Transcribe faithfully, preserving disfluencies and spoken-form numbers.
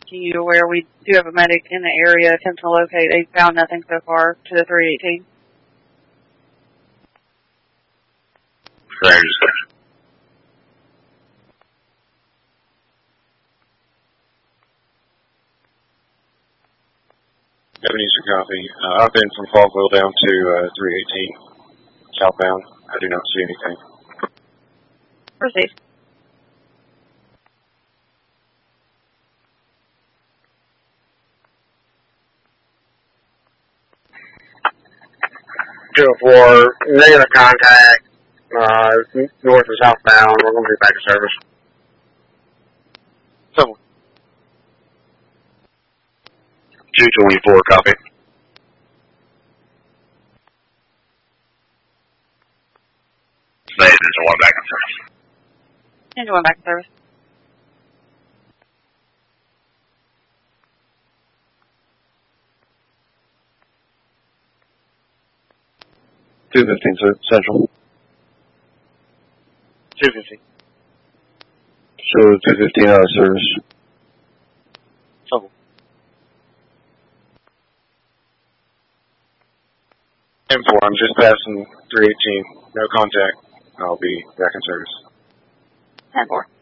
making you aware we do have a medic in the area attempting to locate. They found nothing so far to the three eighteen. Right. Ebenezer copy. Uh, I've been from Falkville down to uh, three eighteen southbound. I do not see anything. Proceed. two oh four, negative contact, uh, north and southbound. We're going to be back in service. Someone. two twenty-four, copy. Say engine one back in service. Engine one back in service. two fifteen, sir. Central. two fifteen. Show two fifteen out of service. Someone. ten four, I'm just passing three eighteen. No contact. I'll be back in service. ten four.